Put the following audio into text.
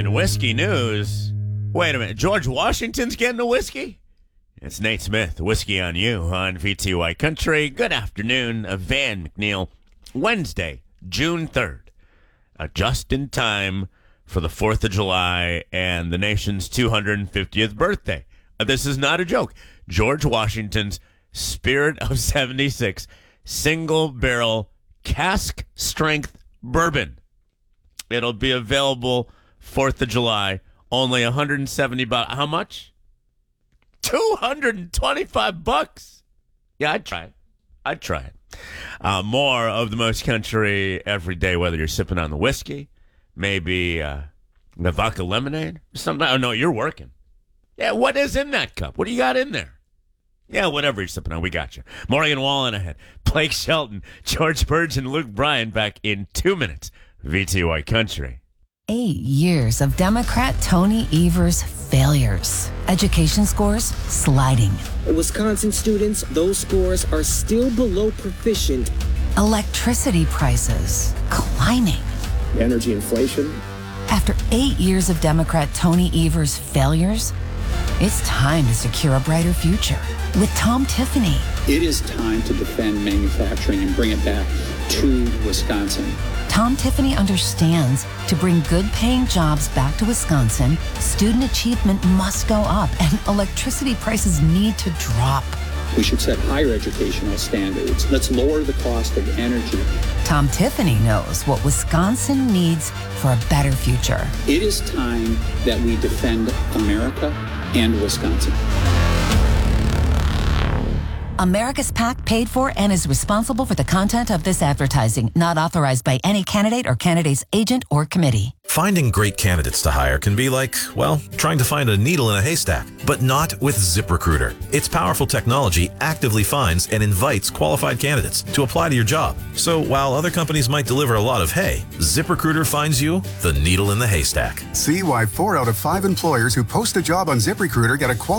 In whiskey news, wait a minute, George Washington's getting a whiskey? It's Nate Smith, Whiskey on You on VTY Country. Good afternoon, Van McNeil. Wednesday, June 3rd, just in time for the 4th of July and the nation's 250th birthday. This is not a joke. George Washington's Spirit of 76 single barrel cask strength bourbon. It'll be available 4th of July, only $170. How much? $225. Yeah, I'd try it. More of the most country every day, whether you're sipping on the whiskey, maybe the vodka lemonade, something. Oh, no, you're working. Yeah, what is in that cup? What do you got in there? Yeah, whatever you're sipping on, we got you. Morgan Wallen ahead. Blake Shelton, George Burge, and Luke Bryan back in 2 minutes. VTY Country. 8 years of Democrat Tony Evers' failures. Education scores sliding. Wisconsin students, those scores are still below proficient. Electricity prices climbing. Energy inflation. After 8 years of Democrat Tony Evers' failures, it's time to secure a brighter future with Tom Tiffany. It is time to defend manufacturing and bring it back to Wisconsin. Tom Tiffany understands to bring good-paying jobs back to Wisconsin, student achievement must go up and electricity prices need to drop. We should set higher educational standards. Let's lower the cost of energy. Tom Tiffany knows what Wisconsin needs for a better future. It is time that we defend America and Wisconsin. America's PAC paid for and is responsible for the content of this advertising, not authorized by any candidate or candidate's agent or committee. Finding great candidates to hire can be like, well, trying to find a needle in a haystack, but not with ZipRecruiter. Its powerful technology actively finds and invites qualified candidates to apply to your job. So while other companies might deliver a lot of hay, ZipRecruiter finds you the needle in the haystack. See why 4 out of 5 employers who post a job on ZipRecruiter get a qualified